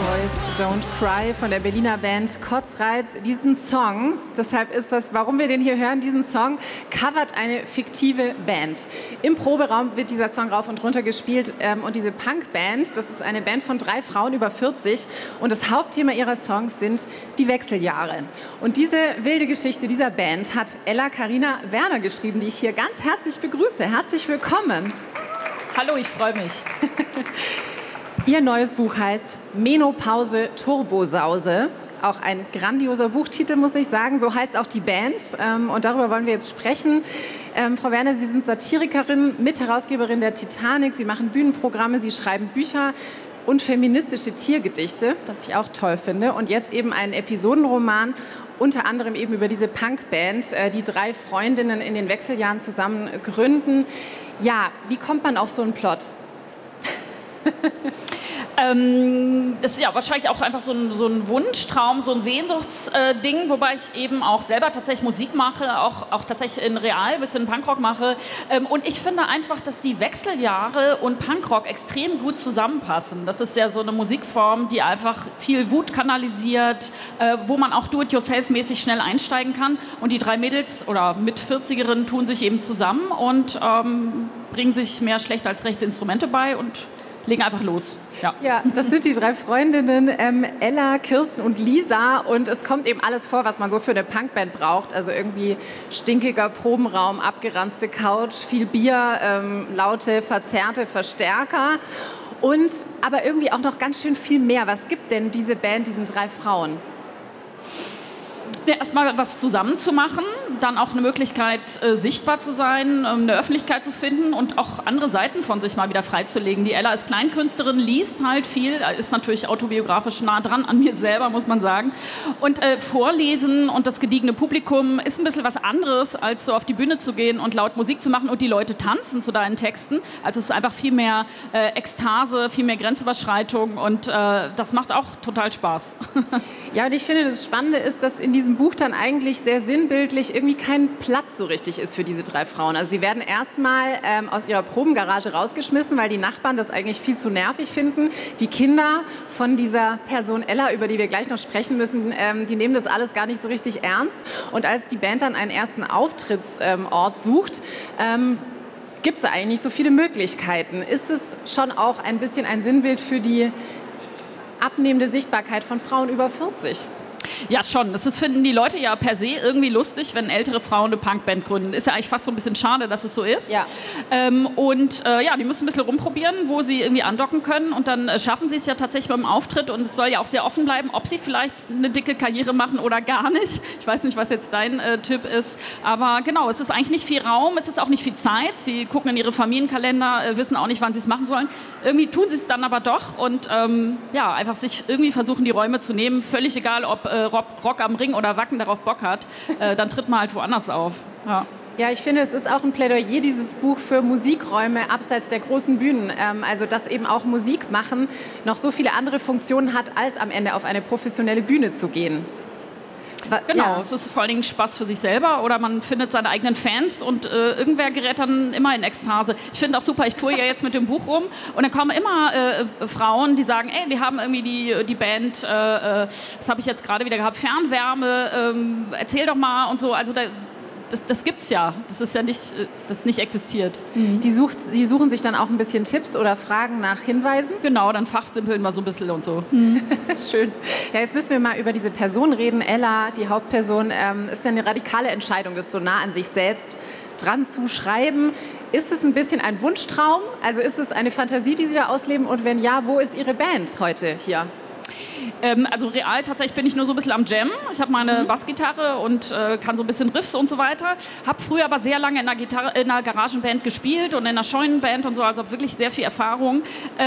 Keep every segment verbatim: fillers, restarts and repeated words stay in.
Boys Don't Cry von der Berliner Band Kotzreiz. Diesen Song, deshalb ist was, warum wir den hier hören, diesen Song covert eine fiktive Band. Im Proberaum wird dieser Song rauf und runter gespielt ähm, und diese Punkband, das ist eine Band von drei Frauen über vierzig und das Hauptthema ihrer Songs sind die Wechseljahre. Und diese wilde Geschichte dieser Band hat Ella Carina Werner geschrieben, die ich hier ganz herzlich begrüße. Herzlich willkommen. Hallo, ich freue mich. Ihr neues Buch heißt Menopause Turbosause. Auch ein grandioser Buchtitel, muss ich sagen. So heißt auch die Band. Und darüber wollen wir jetzt sprechen. Ähm, Frau Werner, Sie sind Satirikerin, Mitherausgeberin der Titanic. Sie machen Bühnenprogramme, Sie schreiben Bücher und feministische Tiergedichte, was ich auch toll finde. Und jetzt eben einen Episodenroman, unter anderem eben über diese Punkband, äh, die drei Freundinnen in den Wechseljahren zusammen gründen. Ja, wie kommt man auf so einen Plot? Ähm, das ist ja wahrscheinlich auch einfach so ein, so ein Wunschtraum, so ein Sehnsuchtsding, äh, wobei ich eben auch selber tatsächlich Musik mache, auch, auch tatsächlich in Real, ein bisschen Punkrock mache. Ähm, und ich finde einfach, dass die Wechseljahre und Punkrock extrem gut zusammenpassen. Das ist ja so eine Musikform, die einfach viel Wut kanalisiert, äh, wo man auch do-it-yourself-mäßig schnell einsteigen kann. Und die drei Mädels oder Mit-vierzigerinnen tun sich eben zusammen und ähm, bringen sich mehr schlecht als rechte Instrumente bei und legen einfach los. Ja. Ja, das sind die drei Freundinnen, ähm, Ella, Kirsten und Lisa. Und es kommt eben alles vor, was man so für eine Punkband braucht. Also irgendwie stinkiger Probenraum, abgeranzte Couch, viel Bier, ähm, laute, verzerrte Verstärker. Und aber irgendwie auch noch ganz schön viel mehr. Was gibt denn diese Band diesen drei Frauen? Ja, erstmal was zusammen zu machen, dann auch eine Möglichkeit, äh, sichtbar zu sein, ähm, eine Öffentlichkeit zu finden und auch andere Seiten von sich mal wieder freizulegen. Die Ella ist Kleinkünstlerin, liest halt viel, ist natürlich autobiografisch nah dran an mir selber, muss man sagen. Und äh, Vorlesen und das gediegene Publikum ist ein bisschen was anderes, als so auf die Bühne zu gehen und laut Musik zu machen und die Leute tanzen zu deinen Texten. Also es ist einfach viel mehr äh, Ekstase, viel mehr Grenzüberschreitung und äh, das macht auch total Spaß. Ja, und ich finde, das Spannende ist, dass in diesem Buch dann eigentlich sehr sinnbildlich irgendwie kein Platz so richtig ist für diese drei Frauen. Also sie werden erstmal ähm, aus ihrer Probengarage rausgeschmissen, weil die Nachbarn das eigentlich viel zu nervig finden. Die Kinder von dieser Person Ella, über die wir gleich noch sprechen müssen, ähm, die nehmen das alles gar nicht so richtig ernst. Und als die Band dann einen ersten Auftrittsort ähm, sucht, ähm, gibt es eigentlich nicht so viele Möglichkeiten. Ist es schon auch ein bisschen ein Sinnbild für die abnehmende Sichtbarkeit von Frauen über vierzig? Ja, schon. Das ist, finden die Leute ja per se irgendwie lustig, wenn ältere Frauen eine Punkband gründen. Ist ja eigentlich fast so ein bisschen schade, dass es so ist. Ja. Ähm, und äh, ja, die müssen ein bisschen rumprobieren, wo sie irgendwie andocken können. Und dann äh, schaffen sie es ja tatsächlich beim Auftritt. Und es soll ja auch sehr offen bleiben, ob sie vielleicht eine dicke Karriere machen oder gar nicht. Ich weiß nicht, was jetzt dein äh, Tipp ist. Aber genau, es ist eigentlich nicht viel Raum, es ist auch nicht viel Zeit. Sie gucken in ihre Familienkalender, äh, wissen auch nicht, wann sie es machen sollen. Irgendwie tun sie es dann aber doch. Und ähm, ja, einfach sich irgendwie versuchen, die Räume zu nehmen. Völlig egal, ob äh, Rock, Rock am Ring oder Wacken darauf Bock hat, äh, dann tritt man halt woanders auf. Ja. Ja, ich finde, es ist auch ein Plädoyer, dieses Buch, für Musikräume abseits der großen Bühnen. Ähm, also, dass eben auch Musik machen noch so viele andere Funktionen hat, als am Ende auf eine professionelle Bühne zu gehen. Genau, ja. Es ist vor allen Dingen Spaß für sich selber oder man findet seine eigenen Fans und äh, irgendwer gerät dann immer in Ekstase. Ich finde auch super, ich toure ja jetzt mit dem Buch rum und dann kommen immer äh, Frauen, die sagen, ey, wir haben irgendwie die, die Band, äh, das habe ich jetzt gerade wieder gehabt, Fernwärme, ähm, erzähl doch mal und so. Also da, Das, das gibt's ja. Das ist ja nicht, das nicht existiert. Die, sucht, die suchen sich dann auch ein bisschen Tipps oder Fragen nach Hinweisen? Genau, dann fachsimpeln wir so ein bisschen und so. Schön. Ja, jetzt müssen wir mal über diese Person reden. Ella, die Hauptperson, ähm, ist ja eine radikale Entscheidung, das so nah an sich selbst dran zu schreiben. Ist es ein bisschen ein Wunschtraum? Also ist es eine Fantasie, die Sie da ausleben? Und wenn ja, wo ist Ihre Band heute hier? Ähm, also real tatsächlich bin ich nur so ein bisschen am Jammen. Ich habe meine mhm. Bassgitarre und äh, kann so ein bisschen Riffs und so weiter. Habe früher aber sehr lange in einer, Gitarre, in einer Garagenband gespielt und in einer Scheunenband und so, also wirklich sehr viel Erfahrung.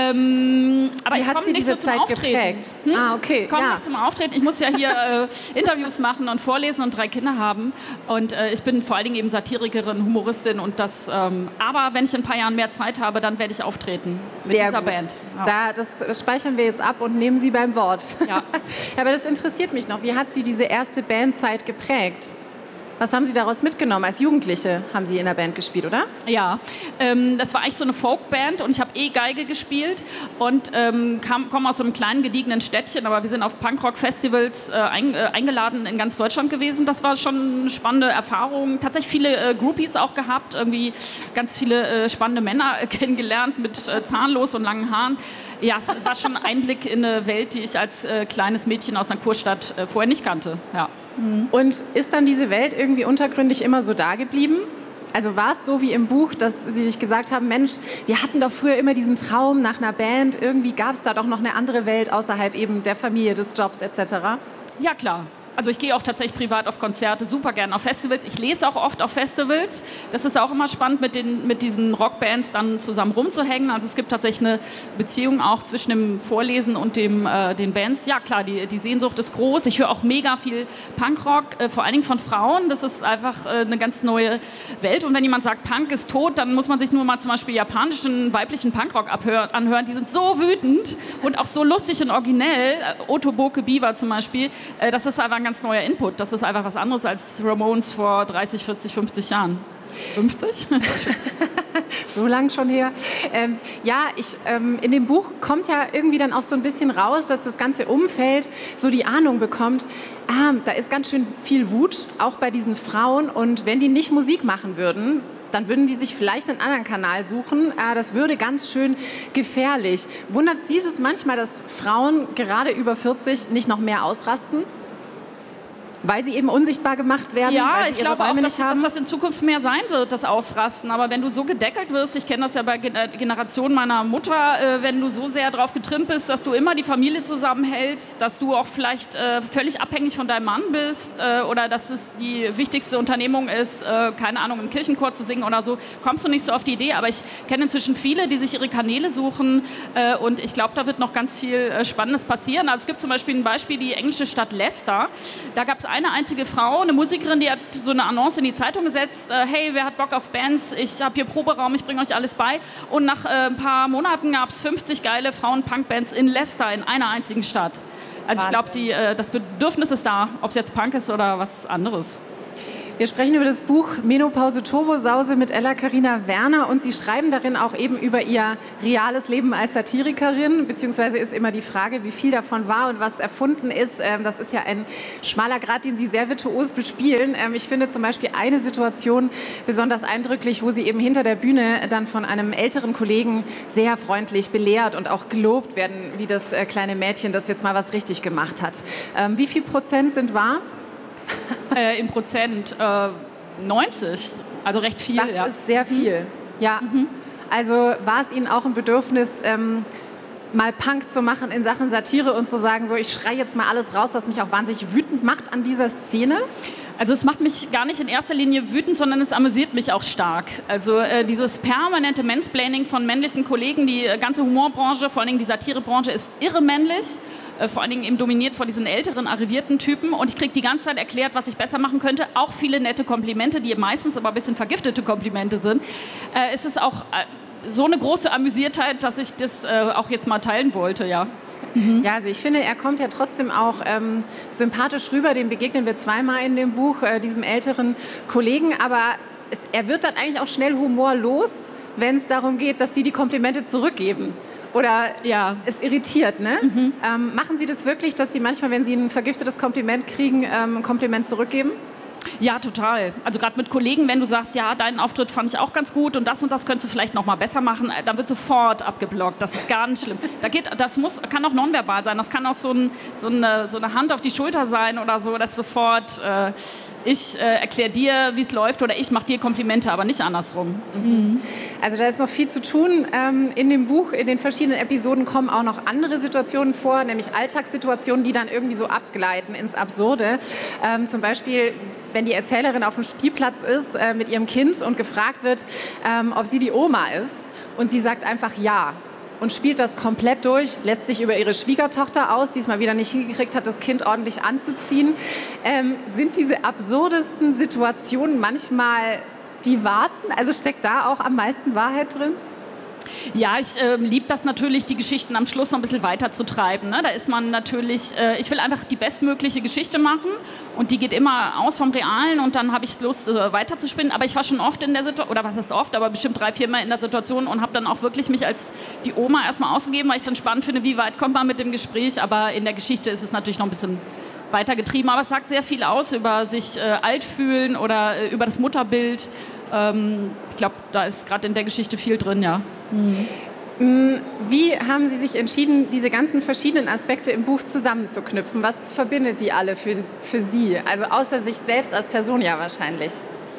Ähm, aber Wie ich komme nicht diese so zum Zeit Auftreten. Geprägt? Hm? Ah, okay. Ich komme ja. nicht zum Auftreten. Ich muss ja hier äh, Interviews machen und vorlesen und drei Kinder haben. Und äh, ich bin vor allen Dingen eben Satirikerin, Humoristin und das. Ähm, aber wenn ich in ein paar Jahren mehr Zeit habe, dann werde ich auftreten mit sehr dieser gut. Band. Ja. Da, das speichern wir jetzt ab und nehmen Sie beim Wort. Ja. Ja, aber das interessiert mich noch. Wie hat Sie diese erste Bandzeit geprägt? Was haben Sie daraus mitgenommen? Als Jugendliche haben Sie in der Band gespielt, oder? Ja, ähm, das war eigentlich so eine Folkband und ich habe eh Geige gespielt und ähm, komme aus so einem kleinen, gediegenen Städtchen, aber wir sind auf Punkrock-Festivals äh, ein, äh, eingeladen in ganz Deutschland gewesen. Das war schon eine spannende Erfahrung. Tatsächlich viele äh, Groupies auch gehabt, irgendwie ganz viele äh, spannende Männer äh, kennengelernt mit äh, zahnlos und langen Haaren. Ja, es war schon ein Einblick in eine Welt, die ich als äh, kleines Mädchen aus einer Kurstadt äh, vorher nicht kannte. Ja. Und ist dann diese Welt irgendwie untergründig immer so da geblieben? Also war es so wie im Buch, dass Sie sich gesagt haben, Mensch, wir hatten doch früher immer diesen Traum nach einer Band, irgendwie gab es da doch noch eine andere Welt außerhalb eben der Familie, des Jobs et cetera? Ja, klar. Also ich gehe auch tatsächlich privat auf Konzerte, super gerne auf Festivals. Ich lese auch oft auf Festivals. Das ist auch immer spannend, mit, den, mit diesen Rockbands dann zusammen rumzuhängen. Also es gibt tatsächlich eine Beziehung auch zwischen dem Vorlesen und dem, äh, den Bands. Ja klar, die, die Sehnsucht ist groß. Ich höre auch mega viel Punkrock, äh, vor allen Dingen von Frauen. Das ist einfach äh, eine ganz neue Welt. Und wenn jemand sagt, Punk ist tot, dann muss man sich nur mal zum Beispiel japanischen, weiblichen Punkrock abhören, anhören. Die sind so wütend und auch so lustig und originell. Äh, Otoboke Biwa zum Beispiel. Äh, das ist einfach ein ganz neuer Input. Das ist einfach was anderes als Ramones vor dreißig, vierzig, fünfzig Jahren. fünfzig? So lang schon her. Ähm, ja, ich, ähm, in dem Buch kommt ja irgendwie dann auch so ein bisschen raus, dass das ganze Umfeld so die Ahnung bekommt, ah, da ist ganz schön viel Wut, auch bei diesen Frauen. Und wenn die nicht Musik machen würden, dann würden die sich vielleicht einen anderen Kanal suchen. Äh, das würde ganz schön gefährlich. Wundert Sie es manchmal, dass Frauen gerade über vierzig nicht noch mehr ausrasten? Weil sie eben unsichtbar gemacht werden? Ja, weil sie ich ihre glaube auch, Räume dass, nicht haben? dass das in Zukunft mehr sein wird, das Ausrasten. Aber wenn du so gedeckelt wirst, ich kenne das ja bei Generationen meiner Mutter, äh, wenn du so sehr drauf getrimmt bist, dass du immer die Familie zusammenhältst, dass du auch vielleicht äh, völlig abhängig von deinem Mann bist äh, oder dass es die wichtigste Unternehmung ist, äh, keine Ahnung, im Kirchenchor zu singen oder so, kommst du nicht so auf die Idee. Aber ich kenne inzwischen viele, die sich ihre Kanäle suchen äh, und ich glaube, da wird noch ganz viel äh, Spannendes passieren. Also es gibt zum Beispiel ein Beispiel, die englische Stadt Leicester. Da gab es eine einzige Frau, eine Musikerin, die hat so eine Annonce in die Zeitung gesetzt, äh, hey, wer hat Bock auf Bands, ich habe hier Proberaum, ich bringe euch alles bei. Und nach äh, ein paar Monaten gab es fünfzig geile Frauen-Punk-Bands in Leicester, in einer einzigen Stadt. Also ich glaube, äh, das Bedürfnis ist da, ob es jetzt Punk ist oder was anderes. Wir sprechen über das Buch Menopause Turbosause mit Ella-Carina Werner und Sie schreiben darin auch eben über Ihr reales Leben als Satirikerin, beziehungsweise ist immer die Frage, wie viel davon war und was erfunden ist. Das ist ja ein schmaler Grat, den Sie sehr virtuos bespielen. Ich finde zum Beispiel eine Situation besonders eindrücklich, wo Sie eben hinter der Bühne dann von einem älteren Kollegen sehr freundlich belehrt und auch gelobt werden, wie das kleine Mädchen, das jetzt mal was richtig gemacht hat. Wie viel Prozent sind wahr? Äh, in Prozent äh, neunzig, also recht viel. Das ja. ist sehr viel, ja. Mhm. Also war es Ihnen auch ein Bedürfnis, ähm, mal Punk zu machen in Sachen Satire und zu sagen, so ich schreie jetzt mal alles raus, was mich auch wahnsinnig wütend macht an dieser Szene? Also es macht mich gar nicht in erster Linie wütend, sondern es amüsiert mich auch stark. Also äh, dieses permanente Mansplaining von männlichen Kollegen, die äh, ganze Humorbranche, vor allen Dingen die Satirebranche ist irre männlich. Vor allen Dingen eben dominiert von diesen älteren, arrivierten Typen. Und ich kriege die ganze Zeit erklärt, was ich besser machen könnte. Auch viele nette Komplimente, die meistens aber ein bisschen vergiftete Komplimente sind. Äh, es ist auch äh, so eine große Amüsiertheit, dass ich das äh, auch jetzt mal teilen wollte, ja. Mhm. Ja, also ich finde, er kommt ja trotzdem auch ähm, sympathisch rüber. Dem begegnen wir zweimal in dem Buch, äh, diesem älteren Kollegen. Aber es, er wird dann eigentlich auch schnell humorlos, wenn es darum geht, dass Sie die Komplimente zurückgeben. Oder ja. Es irritiert, ne? Mhm. Ähm, machen Sie das wirklich, dass Sie manchmal, wenn Sie ein vergiftetes Kompliment kriegen, ähm, ein Kompliment zurückgeben? Ja, total. Also gerade mit Kollegen, wenn du sagst, ja, deinen Auftritt fand ich auch ganz gut und das und das könntest du vielleicht noch mal besser machen, dann wird sofort abgeblockt. Das ist ganz schlimm. Da geht, das muss, kann auch nonverbal sein. Das kann auch so, ein, so, eine, so eine Hand auf die Schulter sein oder so, dass sofort äh, ich äh, erkläre dir, wie es läuft oder ich mache dir Komplimente, aber nicht andersrum. Mhm. Also da ist noch viel zu tun. Ähm, in dem Buch, in den verschiedenen Episoden kommen auch noch andere Situationen vor, nämlich Alltagssituationen, die dann irgendwie so abgleiten ins Absurde. Ähm, zum Beispiel, wenn die Erzählerin auf dem Spielplatz ist äh, mit ihrem Kind und gefragt wird, ähm, ob sie die Oma ist und sie sagt einfach ja. Und spielt das komplett durch, lässt sich über ihre Schwiegertochter aus, die es mal wieder nicht hingekriegt hat, das Kind ordentlich anzuziehen. Ähm, sind diese absurdesten Situationen manchmal die wahrsten? Also steckt da auch am meisten Wahrheit drin? Ja, ich äh, liebe das natürlich, die Geschichten am Schluss noch ein bisschen weiterzutreiben. Ne? Da ist man natürlich, äh, ich will einfach die bestmögliche Geschichte machen und die geht immer aus vom Realen und dann habe ich Lust, äh, weiterzuspinnen. Aber ich war schon oft in der Situation, oder was heißt oft, aber bestimmt drei, vier Mal in der Situation und habe dann auch wirklich mich als die Oma erstmal ausgegeben, weil ich dann spannend finde, wie weit kommt man mit dem Gespräch. Aber in der Geschichte ist es natürlich noch ein bisschen weitergetrieben. Aber es sagt sehr viel aus über sich äh, alt fühlen oder äh, über das Mutterbild. Ähm, ich glaube, da ist gerade in der Geschichte viel drin, ja. Mhm. Wie haben Sie sich entschieden, diese ganzen verschiedenen Aspekte im Buch zusammenzuknüpfen? Was verbindet die alle für, für Sie? Also außer sich selbst als Person ja wahrscheinlich.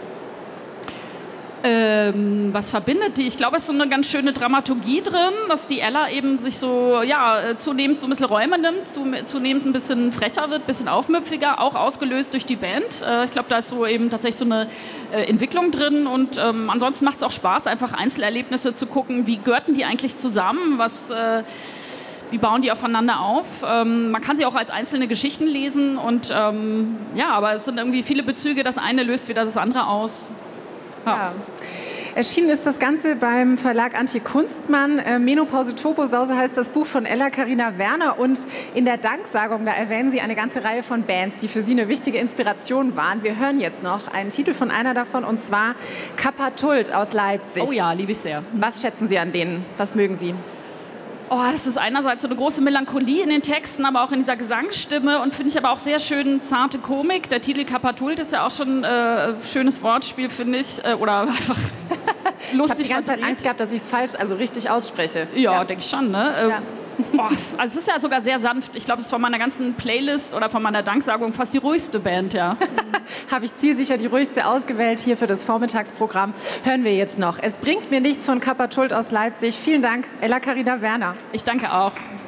Ähm, was verbindet die? Ich glaube, es ist so eine ganz schöne Dramaturgie drin, dass die Ella eben sich so, ja, zunehmend so ein bisschen Räume nimmt, zunehmend ein bisschen frecher wird, ein bisschen aufmüpfiger, auch ausgelöst durch die Band. Äh, ich glaube, da ist so eben tatsächlich so eine äh, Entwicklung drin und ähm, ansonsten macht es auch Spaß, einfach Einzelerlebnisse zu gucken, wie gehörten die eigentlich zusammen, was... Äh, Wie bauen die aufeinander auf? Ähm, man kann sie auch als einzelne Geschichten lesen und ähm, ja, aber es sind irgendwie viele Bezüge. Das eine löst wieder das andere aus. Ja. Ja. Erschienen ist das Ganze beim Verlag Antje Kunstmann. Äh, Menopause Turbosause heißt das Buch von Ella Carina Werner. Und in der Danksagung, da erwähnen Sie eine ganze Reihe von Bands, die für Sie eine wichtige Inspiration waren. Wir hören jetzt noch einen Titel von einer davon, und zwar Kapatult aus Leipzig. Oh ja, liebe ich sehr. Was schätzen Sie an denen? Was mögen Sie? Oh, das ist einerseits so eine große Melancholie in den Texten, aber auch in dieser Gesangsstimme und finde ich aber auch sehr schön zarte Komik. Der Titel Kapatult ist ja auch schon ein äh, schönes Wortspiel, finde ich, äh, oder einfach lustig. Ich habe die ganze Zeit Angst gehabt, dass ich es falsch, also richtig ausspreche. Ja, ja. Denke ich schon, ne? Äh, ja. Oh, also es ist ja sogar sehr sanft. Ich glaube, es ist von meiner ganzen Playlist oder von meiner Danksagung fast die ruhigste Band, ja. Habe ich zielsicher die ruhigste ausgewählt hier für das Vormittagsprogramm. Hören wir jetzt noch. Es bringt mir nichts von Kapatult aus Leipzig. Vielen Dank, Ella Carina Werner. Ich danke auch.